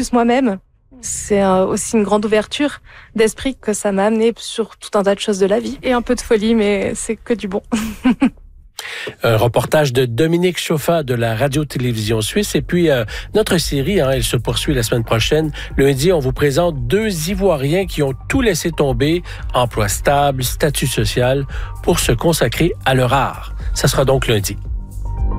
plus moi-même. C'est aussi une grande ouverture d'esprit que ça m'a amené sur tout un tas de choses de la vie. Et un peu de folie, mais c'est que du bon. Un reportage de Dominique Chauffa de la Radio-Télévision Suisse. Et puis, notre série, elle se poursuit la semaine prochaine. Lundi, on vous présente 2 Ivoiriens qui ont tout laissé tomber, emploi stable, statut social, pour se consacrer à leur art. Ça sera donc lundi.